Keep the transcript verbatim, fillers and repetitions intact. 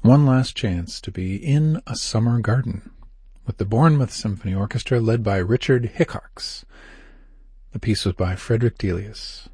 One last chance to be in a summer garden with the Bournemouth Symphony Orchestra led by Richard Hickarx. The piece was by Frederick Delius.